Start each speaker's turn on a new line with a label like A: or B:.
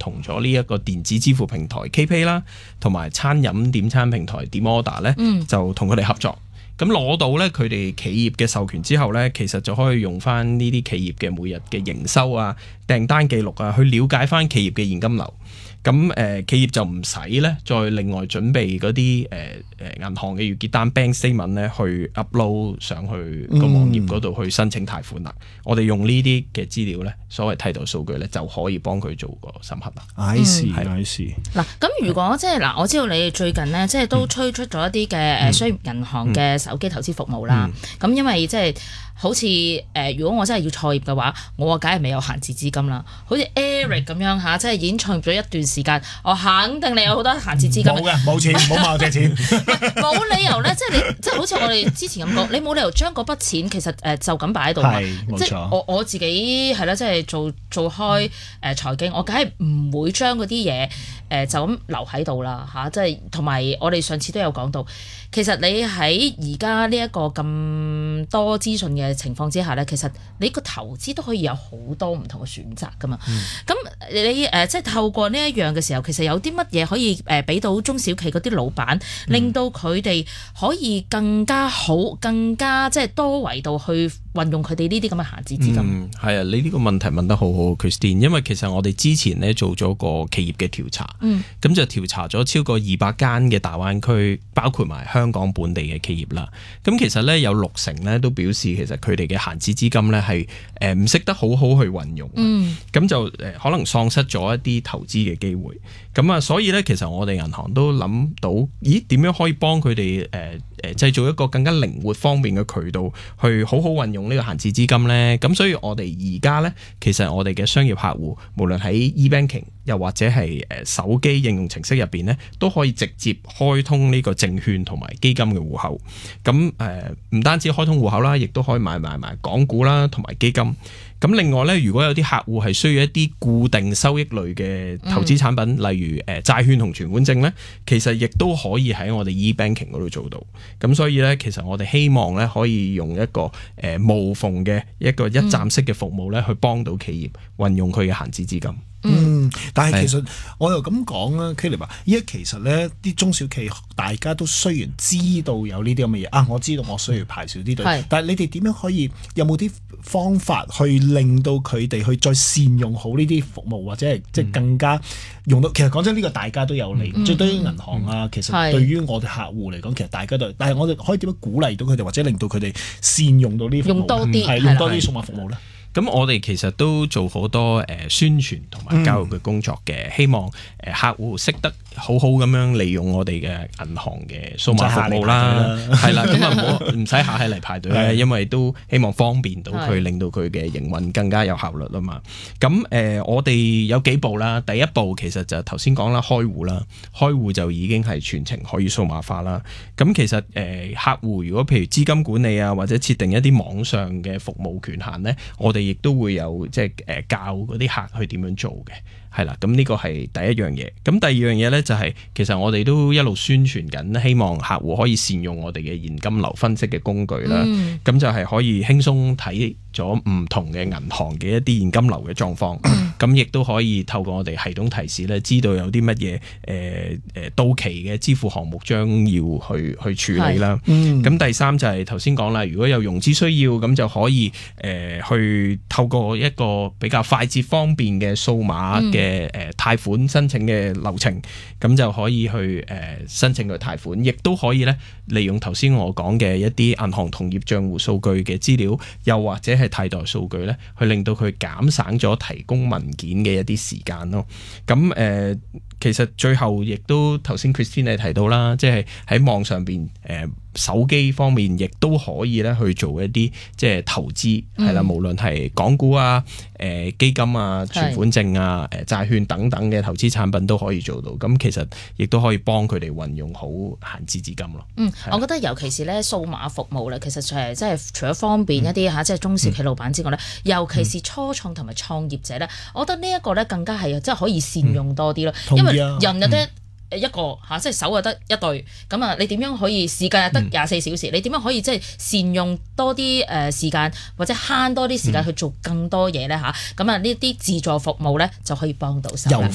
A: 同咗呢一個電子支付平台 KPay 啦，同埋餐飲點餐平台 Demorder 咧，就同佢哋合作。咁攞到咧佢哋企業嘅授權之後咧，其實就可以用翻呢啲企業嘅每日嘅營收啊、訂單記錄啊，去了解翻企業嘅現金流。咁企業就唔使咧再另外準備嗰啲銀行嘅月結單 bank statement 咧去 upload 上去個網頁嗰度去申請貸款啦。我哋用呢啲嘅資料咧，所謂替代數據咧，就可以幫佢做個審核啦。
B: I see。
C: 嗱，咁如果即係嗱，我知道你最近咧即係都推出咗一啲嘅商業銀行嘅手機投資服務啦。咁因為即係好似如果我真係要創業嘅話，我梗係未有閒置資金啦。好似 Eric 咁樣嚇，即係已經創業咗一段時間，我肯定你有好多閒置資金。
B: 冇嘅，冇錢，唔好問我借錢。
C: 冇理由咧，即係你即係好似我哋之前咁講，你冇理由將嗰筆錢其實就咁擺喺度嘛。即係我自己係啦，即係做開財經，我梗係唔會將嗰啲嘢就咁留喺度啦嚇。即係同埋我哋上次都有講到，其實你喺而家呢一個咁多資訊嘅情況之下咧，其實你個投資都可以有好多唔同嘅選擇噶嘛。咁你即係透過呢一樣嘅時候，其實有啲乜嘢可以俾到中小企嗰啲老闆，令到佢哋可以更加好、更加即係多維度去運用佢哋呢啲咁嘅閒置資金。
A: 係啊，你呢個問題問得好好 Christine， 因為其實我哋之前咧做咗個企業嘅調查，咁就調查咗超過200間嘅大灣區，包括埋香港本地嘅企業啦。咁其實咧有60%咧都表示其實佢哋嘅閒置資金咧係唔識得好好去運用，咁就可能喪失咗一啲投資嘅機會。咁啊，所以咧其實我哋銀行都諗到，咦點樣可以幫佢哋製造一個更加靈活方便嘅渠道，去好好運用呢個閒置資金咧。咁所以我哋而家咧，其實我哋嘅商業客戶，無論喺 e-banking 又或者係手機應用程式入邊咧，都可以直接開通呢個證券同埋基金嘅戶口。咁唔單止開通戶口啦，亦都可以買埋港股啦，同埋基金。咁另外咧，如果有啲客戶係需要一啲固定收益類嘅投資產品，例如債券同存款證咧，其實亦都可以喺我哋 e-banking 嗰度做到。咁所以咧，其實我哋希望咧可以用一個無縫嘅一個一站式嘅服務咧，去幫到企業運用佢嘅閒置資金。
B: 但係其實我又咁講啦 Caleb 依家其實咧啲中小企大家都雖然知道有呢啲咁嘅嘢啊，我知道我需要排少啲隊，但係你哋點樣可以有冇啲方法去令到佢哋去再善用好呢啲服務，或者係即係更加用到？其實講真，呢個大家都有利，即係對於銀行啊，其實對於我哋客戶嚟講，其實大家都，但係我哋可以點樣鼓勵到佢哋，或者令到佢哋善用到呢啲服務，用多啲數碼服務咧？
A: 咁我哋其實都做好多宣傳同埋教育嘅工作嘅，希望客戶識得好好咁樣利用我哋嘅銀行嘅數碼服務啦，係啦，咁啊唔使下下嚟排隊咧，因為都希望方便到佢，令到佢嘅營運更加有效率啊嘛。咁我哋有幾步啦，第一步其實就頭先講啦，開戶啦，開戶就已經係全程可以數碼化啦。咁其實客戶如果譬如資金管理啊，或者設定一啲網上嘅服務權限咧，我哋亦都會有即係教嗰啲客去點樣做嘅，係啦。咁呢個係第一樣嘢。咁第二樣嘢咧就係其實我哋都一路宣傳緊，希望客戶可以善用我哋嘅現金流分析嘅工具啦。咁就係可以輕鬆睇咗唔同嘅銀行嘅一啲現金流嘅狀況。咁亦都可以透過我哋系統提示咧，知道有啲乜嘢到期嘅支付項目將要去處理啦。咁第三就係頭先講啦，如果有融資需要，咁就可以去透過一個比較快捷方便嘅數碼嘅貸款申請嘅流程，咁就可以去申請個貸款，亦都可以咧利用頭先我講嘅一啲銀行同業帳戶數據嘅資料，又或者係替代數據咧，去令到佢減省咗提供文件嘅一啲時間咯。咁其實最後亦都頭先 Christine 你提到啦，即係喺網上邊手機方面亦都可以咧去做一啲即係投資，係啦，無論係港股啊、基金啊、存款證啊、債券等等嘅投資產品都可以做到。咁其實亦都可以幫佢哋運用好閒置資金咯。
C: 我覺得尤其是咧數碼服務咧，其實即係除咗方便一啲嚇，即係中小企老闆之外咧，尤其是初創同埋創業者咧，我覺得呢一個咧更加係即係可以善用多啲咯，因為人有得一個嚇，即係手又得一對，咁啊，你點樣可以時間又得24小時？你點樣可以即係善用多啲時間，或者慳多啲時間去做更多嘢咧嚇？咁啊，呢啲自助服務咧就可以幫到手啦。